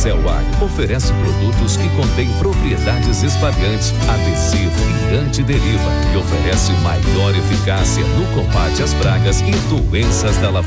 Celwag oferece produtos que contêm propriedades espalhantes, adesivo e antideriva e oferece maior eficácia no combate às pragas e doenças da lavoura.